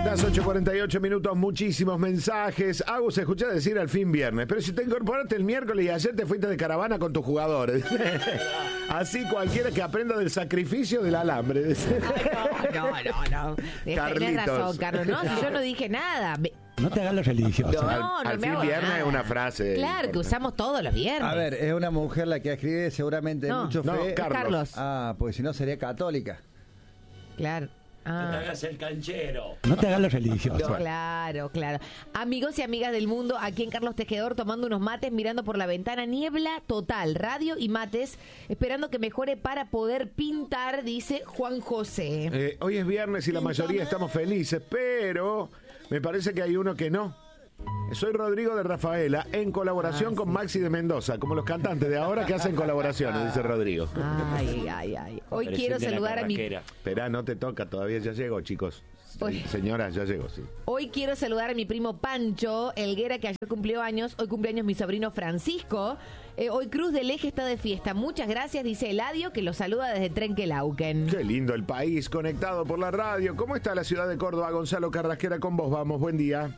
Las 8:48 minutos, muchísimos mensajes. Agus, escuché decir al fin viernes, pero si te incorporaste el miércoles y ayer te fuiste de caravana con tus jugadores. Así cualquiera que aprenda del sacrificio del alambre. No. Tenés razón, Carlos. No, si yo no dije nada. No te hagas los religiosos. No, al me fin hago viernes nada. es una frase. Claro, que importante. usamos todos los viernes. A ver, es una mujer la que escribe seguramente No, mucho no, fe. Carlos. Ah, pues si no sería católica. Claro. No te hagas el canchero. No te hagas los religiosos. Claro. Amigos y amigas del mundo, aquí en Carlos Tejedor tomando unos mates, mirando por la ventana, niebla total, radio y mates, esperando que mejore para poder pintar, dice Juan José. Hoy es viernes y la mayoría estamos felices, pero me parece que hay uno que no. Soy Rodrigo de Rafaela, en colaboración con Maxi de Mendoza, como los cantantes de ahora que hacen colaboraciones, dice Rodrigo. Ay. Hoy quiero Presente la saludar a mi... carraquera. Esperá, no te toca, todavía ya llegó, chicos. Hoy- Señora, ya llegó, sí. Hoy quiero saludar a mi primo Pancho Elguera, que ayer cumplió años. Hoy cumpleaños mi sobrino Francisco. Hoy Cruz del Eje está de fiesta. Muchas gracias, dice Eladio, que lo saluda desde Trenquelauquen. Qué lindo el país, conectado por la radio. ¿Cómo está la ciudad de Córdoba? Gonzalo Carrasquera, con vos vamos. Buen día.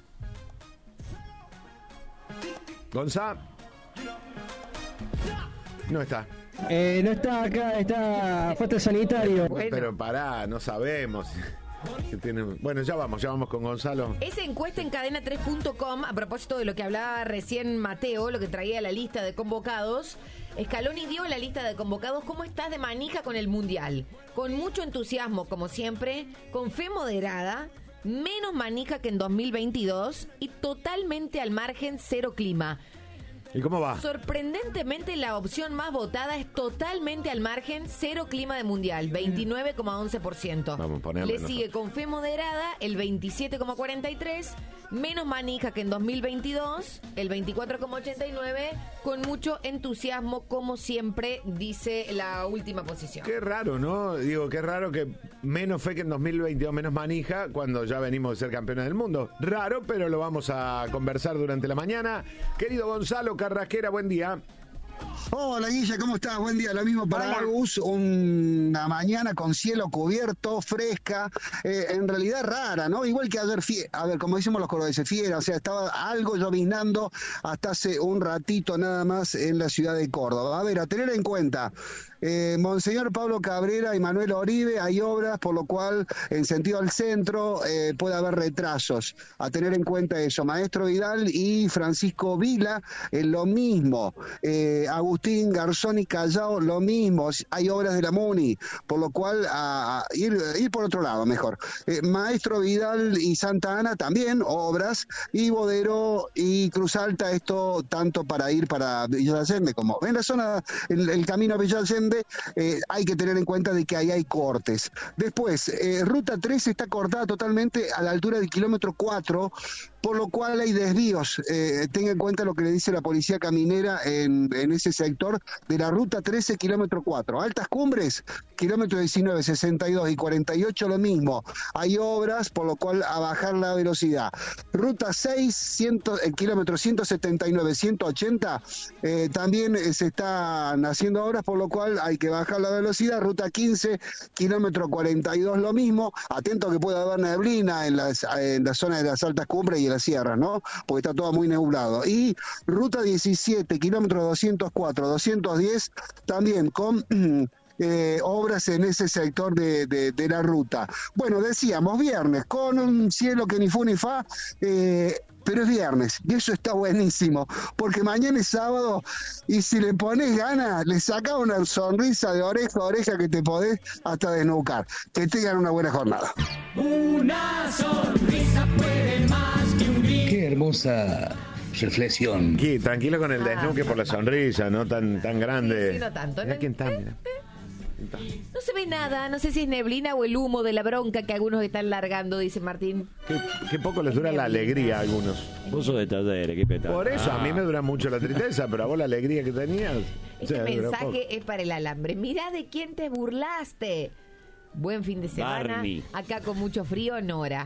Gonzalo. No está. No está acá, está falta sanitario. Bueno. Pero pará, no sabemos. Que tiene- Bueno, ya vamos con Gonzalo. Esa encuesta en cadena3.com, a propósito de lo que hablaba recién Mateo, lo que traía la lista de convocados, Scaloni dio la lista de convocados. ¿Cómo estás de manija con el Mundial? Con mucho entusiasmo, como siempre, con fe moderada, menos manija que en 2022 y totalmente al margen, cero clima. ¿Y cómo va? Sorprendentemente, la opción más votada es totalmente al margen, cero clima de mundial, 29,11%. Vamos a ponerle Le nosotros. sigue con fe moderada, el 27,43%, menos manija que en 2022, el 24,89%, con mucho entusiasmo, como siempre, dice la última posición. Qué raro, ¿no? Digo, qué raro que menos fe que en 2022, menos manija, cuando ya venimos de ser campeones del mundo. Raro, pero lo vamos a conversar durante la mañana. Querido Gonzalo Carrasquera, buen día. Hola Guilla, ¿cómo estás? Buen día, lo mismo para Agus, una mañana con cielo cubierto, fresca, en realidad rara, ¿no? Igual que ayer, a ver, como decimos los cordobeses, fiera, o sea, estaba algo lloviznando hasta hace un ratito nada más en la ciudad de Córdoba. A ver, a tener en cuenta, Monseñor Pablo Cabrera y Manuel Oribe, hay obras, por lo cual, en sentido al centro, puede haber retrasos. A tener en cuenta eso, Maestro Vidal y Francisco Vila, lo mismo. Agustín Garzón y Callao, lo mismo. Hay obras de la MUNI, por lo cual ir por otro lado mejor. Maestro Vidal y Santa Ana también obras, y Bodero y Cruz Alta, esto tanto para ir para Villa Allende como en la zona, el camino a Villa Allende, hay que tener en cuenta de que ahí hay cortes. Después, Ruta 3 está cortada totalmente a la altura del kilómetro 4, por lo cual hay desvíos. Tenga en cuenta lo que le dice la policía caminera en ese sector de la ruta 13, kilómetro 4. Altas Cumbres, kilómetro 19, 62 y 48, lo mismo. Hay obras, por lo cual a bajar la velocidad. Ruta 6, kilómetro 179, 180, también se están haciendo obras, por lo cual hay que bajar la velocidad. Ruta 15, kilómetro 42, lo mismo. Atento que puede haber neblina en la zona de las Altas Cumbres y en las sierras, ¿no? Porque está todo muy nublado. Y ruta 17, kilómetro 204, 210, también con obras en ese sector de la ruta. Bueno, decíamos viernes, con un cielo que ni fu ni fa, pero es viernes, y eso está buenísimo, porque mañana es sábado, y si le pones ganas, le sacas una sonrisa de oreja a oreja que te podés hasta desnucar. Que tengan una buena jornada. Una sonrisa puede más que un grito. Qué hermosa reflexión. Aquí, tranquilo con el desnuque por la sonrisa, no tan grande. Sí, no tanto, Mirá ¿no? quién está, mirá. No se ve nada, no sé si es neblina o el humo de la bronca que algunos están largando, dice Martín. Qué poco les dura la alegría a algunos. Vos sos de talleres, qué petado. Por eso, a mí me dura mucho la tristeza, pero a vos la alegría que tenías. Este duró poco. mensaje es para el alambre. Mirá de quién te burlaste. Buen fin de semana. Barney. Acá con mucho frío, Nora.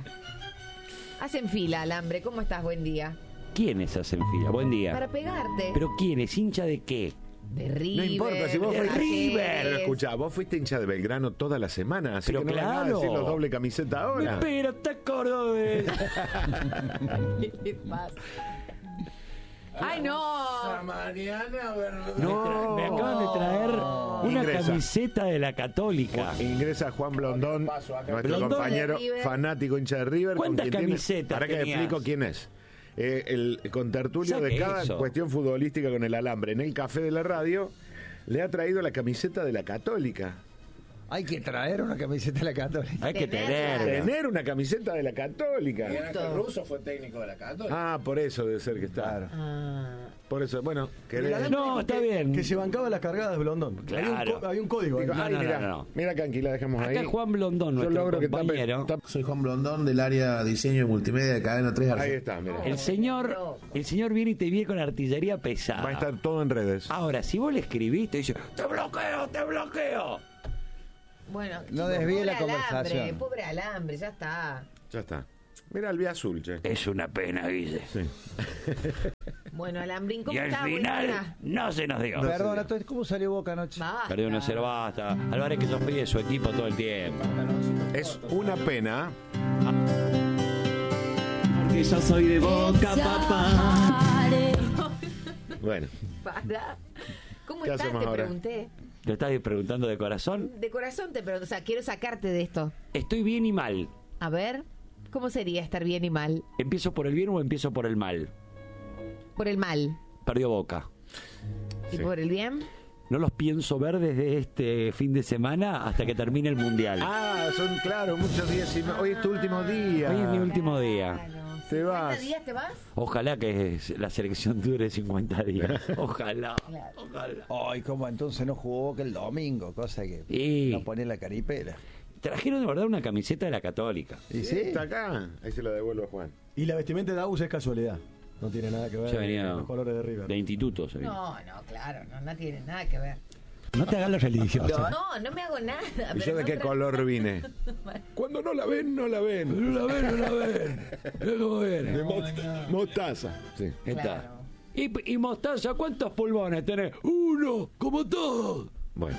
Hacen fila, alambre. ¿Cómo estás? Buen día. ¿Quiénes hacen fila? Buen día. Para pegarte. ¿Pero quiénes? ¿Hincha de qué? De River. No importa, si vos de fuiste River. Pero escuchá, vos fuiste hincha de Belgrano toda la semana, así Pero que no claro. me vas a decir los doble camiseta ahora. Pero te acuerdo de... ¿Qué pasa? ¡Ay, no! No. Me acaban de traer una Ingresa. camiseta de la Católica. Ingresa Juan Blondón, nuestro Blondón compañero de River. fanático hincha de River. ¿Cuántas quien camisetas Para que tenías? explico quién es. El contertulio de Saque cada eso. cuestión futbolística con el alambre en el café de la radio le ha traído la camiseta de la Católica. Hay que traer una camiseta de la Católica. Hay que Tenerla. tenerla. Tener una camiseta de la Católica. Justo. Russo fue técnico de la Católica. Ah, por eso debe ser que está. Claro. Ah. Por eso, bueno, querés. No, está bien. Que se bancaba las cargadas de Blondón. Claro. Había un código. ahí. Digo, ay, no, mira, no. mira, Kanki, la dejamos ahí. Acá Juan Blondón, Yo nuestro logro que compañero. Soy Juan Blondón del área diseño y multimedia de Cadena 3 Ahí Argentina. está, mira. El señor viene y te viene con artillería pesada. Va a estar todo en redes. Ahora, si vos le escribís, te dice, te bloqueo, te bloqueo. Bueno, No chicos, desvíe pobre la conversación. Alambre, pobre alambre, ya está. Ya está. Mira el azul, che. Es una pena, Guille. Sí. Bueno, Alambrín, ¿cómo Y al está? Buen final, día. no se nos dio. Perdona, entonces, ¿cómo salió Boca anoche? Basta. Perdió 1-0, basta. Álvarez que Sofía de su equipo todo el tiempo. Es una pena. Porque yo soy de Boca, papá. Bueno, Para. ¿Cómo ¿Qué estás? hacemos Te ahora? pregunté. ¿Te estás preguntando de corazón? De corazón te pregunto, o sea, quiero sacarte de esto. Estoy bien y mal. A ver, ¿cómo sería estar bien y mal? ¿Empiezo por el bien o empiezo por el mal? Por el mal. Perdió Boca. ¿Y Sí. por el bien? No los pienso ver desde este fin de semana hasta que termine el Mundial. Ah, son, claro, muchos días. Hoy es tu último día. Hoy es mi último día. Claro. Te vas. ¿50 días te vas? Ojalá que la selección dure 50 días. Ojalá. Claro. Ojalá. Ay, ¿cómo entonces no jugó Boca el domingo? Cosa que Y- no pone la caripela. Trajeron de verdad una camiseta de la Católica. ¿Y Sí, sí? está acá. Ahí se la devuelvo a Juan. Y la vestimenta de Agus es casualidad. No tiene nada que ver Ya venía con los colores de River. de instituto. Se vino. No, claro, no tiene nada que ver. No te hagas los religiosos. No me hago nada. ¿Y pero yo de no qué color vine? Cuando no la ven, no la ven. No la ven, no la ven. Mirá cómo viene. De mostaza. Sí. Ahí está. Claro. Y Mostaza, ¿cuántos pulmones tenés? Uno, como todos. Bueno.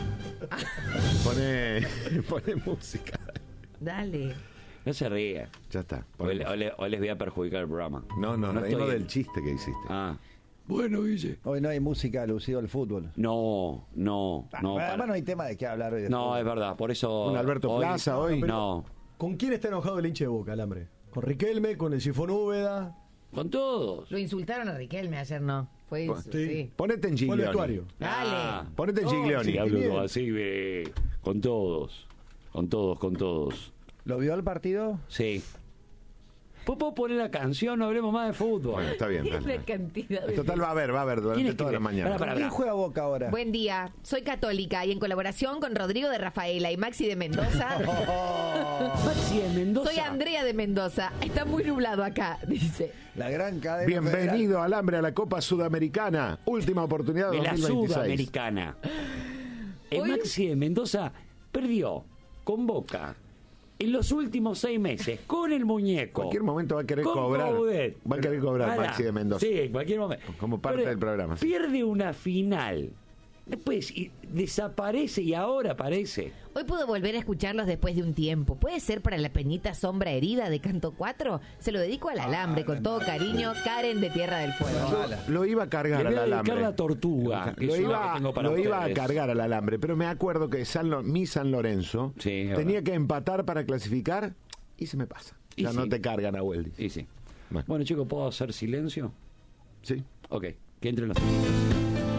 Pone música. Dale. No se ríe. Ya está. O les voy a perjudicar el programa. No, No reímos estoy- del chiste que hiciste. Ah. Bueno, Guille. Hoy no hay música alusiva al fútbol. No. Además no hay tema de qué hablar hoy de No, fútbol. es verdad. Por eso. Un Alberto Plaza hoy. No. ¿Con quién está enojado el hincha de Boca, Alambre? ¿Con Riquelme? ¿Con el Sifón Úbeda? Con todos. Lo insultaron a Riquelme ayer, ¿no? Fue Bueno, eso, sí. sí. Ponete en Fue el Giglioni. vestuario. Dale. Ponete en No, Giglioni. sí. Hablo bien. todo así, con todos. Con todos. ¿Lo vio el partido? Sí. ¿Puedo poner la canción? No hablemos más de fútbol. Bueno, está bien. La dale. cantidad de... Total, va a haber ¿Quién durante es toda que- la mañana. Pará, ¿Quién juega Boca ahora? Buen día, soy católica y en colaboración con Rodrigo de Rafaela y Maxi de Mendoza, Maxi de Mendoza. soy Andrea de Mendoza. Está muy nublado acá, dice. La gran cadena. Bienvenido, Alambre, a la Copa Sudamericana. Última oportunidad de De la 2026. Sudamericana. El Hoy- Maxi de Mendoza perdió con Boca en los últimos 6 meses con el muñeco. Cualquier momento va a querer con cobrar. Coudet. Va a querer cobrar Pará. Maxi de Mendoza. Sí, en cualquier momento. Como parte del programa, sí. Pierde una final. Después desaparece y ahora aparece. Hoy puedo volver a escucharlos después de un tiempo. ¿Puede ser para la peñita Sombra Herida de Canto 4? Se lo dedico al alambre con todo cariño. Karen de Tierra del Fuego. Lo iba a cargar Le voy al a dedicar alambre. la tortuga, que Lo es una iba, que tengo para lo iba a ustedes. cargar al alambre, pero me acuerdo que mi San Lorenzo Sí, es tenía verdad. que empatar para clasificar y se me pasa. Y Ya no sí. te cargan a Weldy. Y sí. Bueno. Bueno, chicos, ¿puedo hacer silencio? Sí. Ok, que entren los...